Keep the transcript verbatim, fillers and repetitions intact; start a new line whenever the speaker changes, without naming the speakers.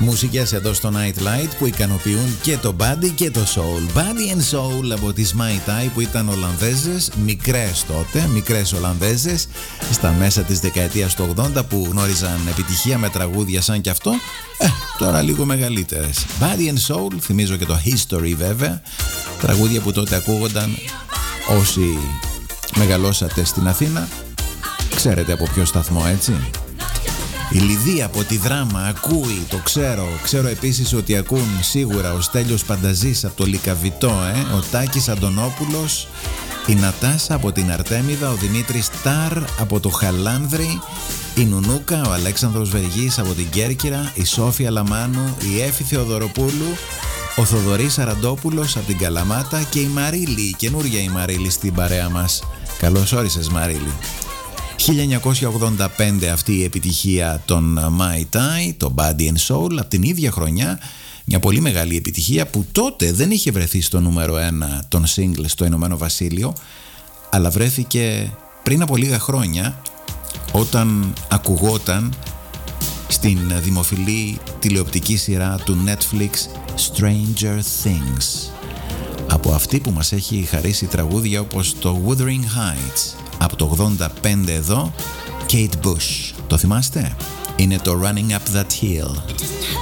Μουσικές εδώ στο Night Light που ικανοποιούν και το Body και το Soul. Body and Soul από τις Mai Tai που ήταν Ολλανδέζες, μικρές τότε, μικρές Ολλανδέζες, στα μέσα της δεκαετίας του ογδόντα που γνώριζαν επιτυχία με τραγούδια σαν κι αυτό, ε, τώρα λίγο μεγαλύτερες. Body and Soul, θυμίζω και το History βέβαια, τραγούδια που τότε ακούγονταν όσοι μεγαλώσατε στην Αθήνα, ξέρετε από ποιο σταθμό, έτσι. Η Λιδία από τη Δράμα ακούει, το ξέρω. Ξέρω επίσης ότι ακούν σίγουρα ο Στέλιος Πανταζής από το Λυκαβητό, ε? ο Τάκης Αντωνόπουλος, η Νατάσα από την Αρτέμιδα, ο Δημήτρης Τάρ από το Χαλάνδρη, η Νουνούκα, ο Αλέξανδρος Βεργής από την Κέρκυρα, η Σόφια Λαμάνου, η Έφη Θεοδωροπούλου, ο Θοδωρής Αραντόπουλος από την Καλαμάτα και η Μαρίλη, η καινούρια η Μαρίλη στην παρέα μας. Καλώς όρισες, Μαρίλη. χίλια εννιακόσια ογδόντα πέντε αυτή η επιτυχία των Mai Tai, το Body and Soul, από την ίδια χρονιά, μια πολύ μεγάλη επιτυχία που τότε δεν είχε βρεθεί στο νούμερο ένα των singles στο Ηνωμένο Βασίλειο, αλλά βρέθηκε πριν από λίγα χρόνια όταν ακουγόταν στην δημοφιλή τηλεοπτική σειρά του Netflix Stranger Things, από αυτή που μας έχει χαρίσει τραγούδια όπως το Wuthering Heights. Από το ογδόντα πέντε εδώ, Kate Bush. Το θυμάστε? Είναι το Running Up That Hill.